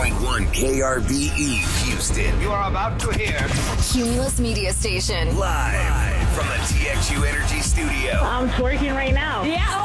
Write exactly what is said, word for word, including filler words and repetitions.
point one K R V E, Houston. You are about to hear Cumulus Media Station. Live from the T X U Energy Studio. I'm twerking right now. Yeah.